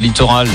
littoral.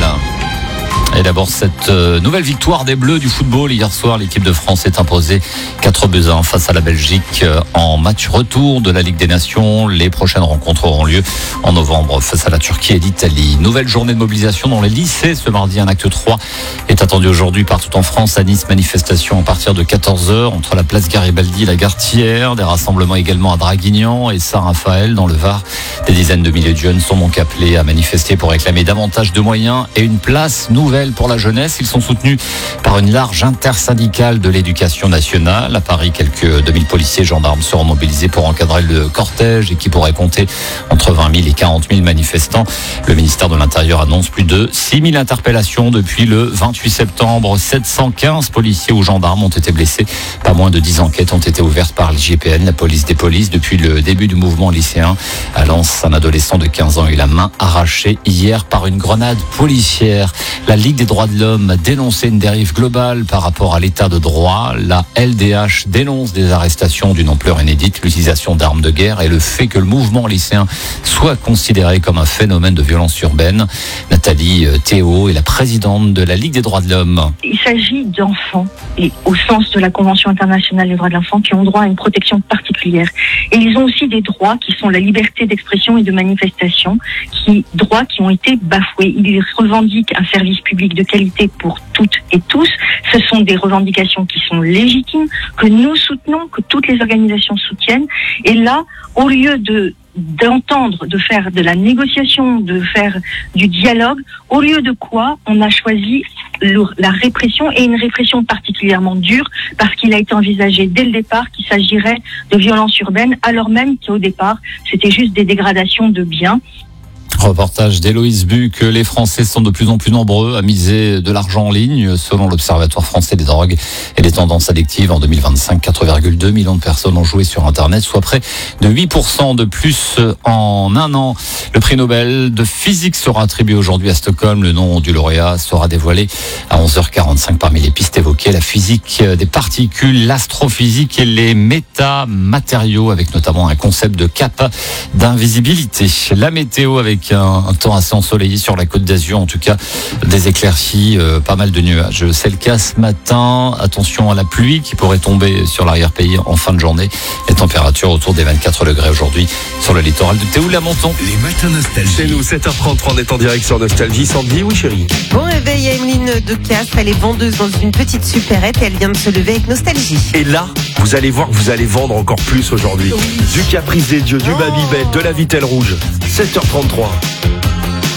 Et d'abord cette nouvelle victoire des Bleus du football. Hier soir, l'équipe de France est imposée 4-1 face à la Belgique en match retour de la Ligue des Nations. Les prochaines rencontres auront lieu en novembre face à la Turquie et l'Italie. Nouvelle journée de mobilisation dans les lycées. Ce mardi, un acte 3 est attendu aujourd'hui partout en France. À Nice, manifestation à partir de 14h entre la place Garibaldi et la gare Thiers. Des rassemblements également à Draguignan et Saint-Raphaël dans le Var. Des dizaines de milliers de jeunes sont donc appelés à manifester pour réclamer davantage de moyens et une place nouvelle pour la jeunesse. Ils sont soutenus par une large intersyndicale de l'éducation nationale. À Paris, quelques 2000 policiers et gendarmes seront mobilisés pour encadrer le cortège et qui pourrait compter entre 20 000 et 40 000 manifestants. Le ministère de l'Intérieur annonce plus de 6 000 interpellations depuis le 28 septembre. 715 policiers ou gendarmes ont été blessés. Pas moins de 10 enquêtes ont été ouvertes par l'IGPN, la police des polices. Depuis le début du mouvement lycéen, à Lens, un adolescent de 15 ans a eu la main arrachée hier par une grenade policière. La Ligue des droits de l'homme a dénoncé une dérive globale par rapport à l'état de droit. La LDH dénonce des arrestations d'une ampleur inédite, l'utilisation d'armes de guerre et le fait que le mouvement lycéen soit considéré comme un phénomène de violence urbaine. Nathalie Théo est la présidente de la Ligue des droits de l'homme. Il s'agit d'enfants, et au sens de la Convention internationale des droits de l'enfant, qui ont droit à une protection particulière. Et ils ont aussi des droits qui sont la liberté d'expression et de manifestation, droits qui ont été bafoués. Ils revendiquent un service public de qualité pour toutes et tous. Ce sont des revendications qui sont légitimes, que nous soutenons, que toutes les organisations soutiennent. Et là, au lieu d'entendre, de faire de la négociation, de faire du dialogue, au lieu de quoi on a choisi la répression, et une répression particulièrement dure, parce qu'il a été envisagé dès le départ qu'il s'agirait de violences urbaines, alors même qu'au départ, c'était juste des dégradations de biens. Reportage d'Héloïse Buc. Les Français sont de plus en plus nombreux à miser de l'argent en ligne. Selon l'Observatoire français des drogues et des tendances addictives, en 2025, 4,2 millions de personnes ont joué sur Internet, soit près de 8% de plus en un an. Le prix Nobel de physique sera attribué aujourd'hui à Stockholm. Le nom du lauréat sera dévoilé à 11h45. Parmi les pistes évoquées, la physique des particules, l'astrophysique et les métamatériaux, avec notamment un concept de cape d'invisibilité. La météo avec un temps assez ensoleillé sur la Côte d'Azur, en tout cas des éclaircies, pas mal de nuages. C'est le cas ce matin. Attention à la pluie qui pourrait tomber sur l'arrière-pays en fin de journée. Les températures autour des 24 degrés aujourd'hui sur le littoral de Théoula-Monton. Les matins nostalgie. C'est nous, 7h33, on est en direct sur Nostalgie. Sandy, oui chérie. Bon réveil à Emeline de Castres, elle est vendeuse dans une petite supérette et elle vient de se lever avec Nostalgie. Et là, vous allez voir que vous allez vendre encore plus aujourd'hui. Du Caprice des Dieux, du Babybel, de la Vitelle Rouge. 7h33.